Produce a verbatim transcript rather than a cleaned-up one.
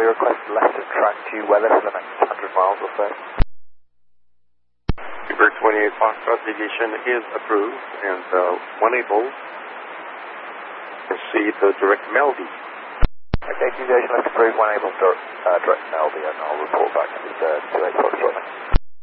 request left of track to weather for the next one hundred miles or so. Uber twenty-eight Foxtrot deviation is approved and uh, one able to see the direct Melby. Okay, deviation left approved, one able to uh, direct Melby, and I'll report back to the uh, two eight Foxtrot.